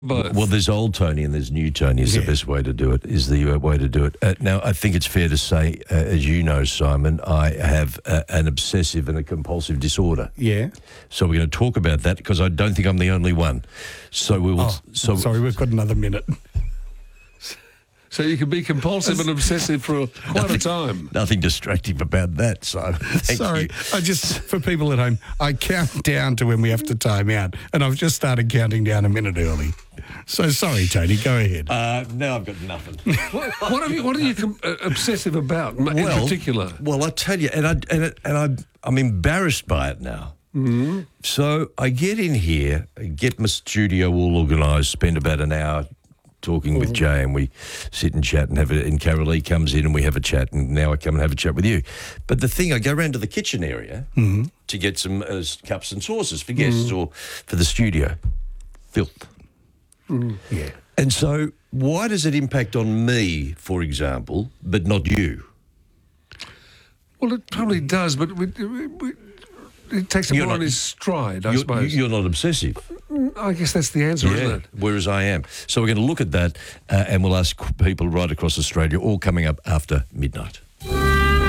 Both. Well, there's old Tony and there's new Tony is the best way to do it, is the way to do it. Now, I think it's fair to say, as you know, Simon, I have an obsessive and a compulsive disorder. Yeah. So we're going to talk about that because I don't think I'm the only one. So we will. Sorry, we've got another minute. So you can be compulsive and obsessive for quite a time. Nothing distracting about that, Simon. Thank Sorry, you. for people at home, I count down to when we have to time out, and I've just started counting down a minute early. So sorry, Tony, go ahead. Now I've got nothing. What are you obsessive about in particular? Well, I tell you, I'm embarrassed by it now. Mm-hmm. So I get in here, get my studio all organised, spend about an hour talking with Jay, and we sit and chat and and Carol Lee comes in and we have a chat, and now I come and have a chat with you. But the thing, I go around to the kitchen area to get some cups and saucers for guests or for the studio. Filth. Yeah. And so why does it impact on me, for example, but not you? Well, it probably does, but it takes him on his stride, I suppose. You're not obsessive. I guess that's the answer, isn't it? Whereas I am. So we're going to look at that and we'll ask people right across Australia, all coming up after midnight.